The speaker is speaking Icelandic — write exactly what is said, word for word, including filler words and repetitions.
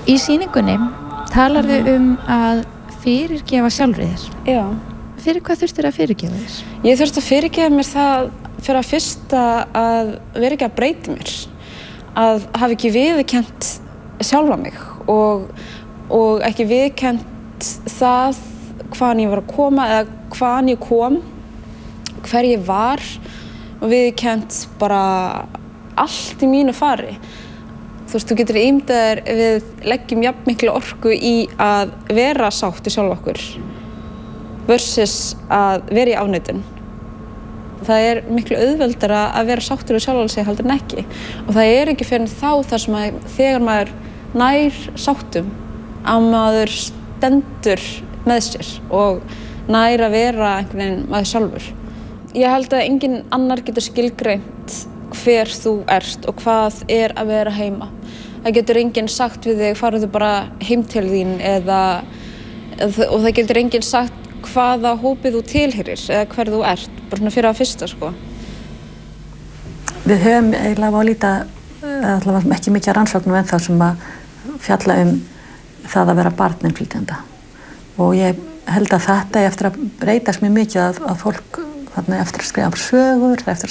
Í sýningunni talarðu um að fyrirgefa sjálfri þér. Já. Fyrir hvað þurftir að fyrirgefa þér? Ég þurfti að fyrirgefa mér það fyrir að fyrsta að vera ekki að breyta mér. Að hafa ekki viðurkennt sjálfa mig og, og ekki viðurkennt það hvaðan ég var að koma eða hvaðan ég kom, hver ég var og viðurkennt bara allt í mínu fari. Þú veist, þú getur ímyndaðir ef við leggjum jafn miklu orku í að vera sátt við sjálf okkur versus að vera í afneitun. Það er miklu auðveldara að vera sáttur við sjálfan sig heldur en ekki. Og það er ekki fyrr en þá þar sem að þegar maður nær sáttum að maður stendur með sér og nær að vera einhvern veginn maður sjálfur. Ég held að enginn annar getur skilgreint hver þú ert og hvað er að vera heima. Það getur enginn sagt við þig, farðu bara heim til þín eða, eða og það getur enginn sagt hvaða hópið þú tilheyrir eða hver þú ert, bara svona fyrir að fyrsta sko. Við höfum eiginlega á líta, allavega ekki mikið rannsóknum ennþá sem að fjalla um það að vera barn innflytjenda. Og ég held að þetta er eftir að breytast mjög mikið að, að fólk þarna eftir að skrifa sögur, eftir að